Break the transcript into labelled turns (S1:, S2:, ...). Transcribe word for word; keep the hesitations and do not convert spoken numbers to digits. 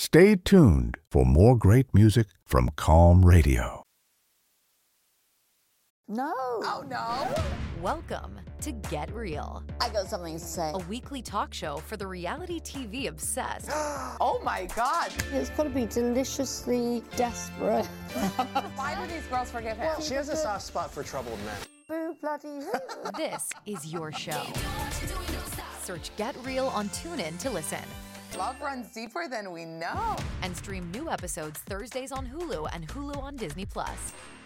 S1: Stay tuned for more great music from Calm Radio.
S2: No.
S3: Oh, no.
S4: Welcome to Get Real.
S2: I got something to say.
S4: A weekly talk show for the reality T V obsessed.
S3: Oh, my God.
S2: It's got to be deliciously desperate.
S3: Why do these girls forgive him?
S5: She has a soft spot for troubled men.
S2: Boo bloody hell.
S4: This is your show. Search Get Real on TuneIn to listen.
S3: Love runs deeper than we know.
S4: And stream new episodes Thursdays on Hulu and Hulu on Disney Plus.